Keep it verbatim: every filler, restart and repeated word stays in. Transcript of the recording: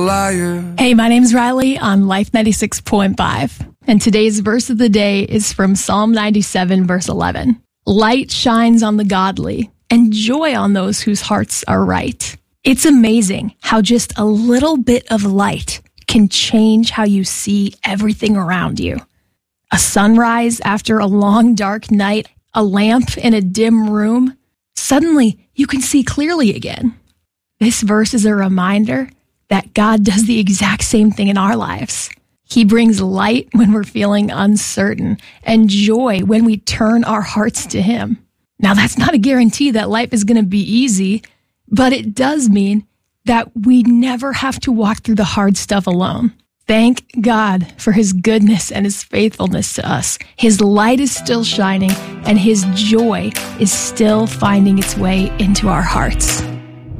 Liar. Hey, my name's Riley on Life ninety-six point five, and today's verse of the day is from Psalm ninety-seven, verse eleven. Light shines on the godly, and joy on those whose hearts are right. It's amazing how just a little bit of light can change how you see everything around you. A sunrise after a long, dark night, a lamp in a dim room. Suddenly, you can see clearly again. This verse is a reminder that God does the exact same thing in our lives. He brings light when we're feeling uncertain and joy when we turn our hearts to Him. Now, that's not a guarantee that life is going to be easy, but it does mean that we never have to walk through the hard stuff alone. Thank God for His goodness and His faithfulness to us. His light is still shining, and His joy is still finding its way into our hearts.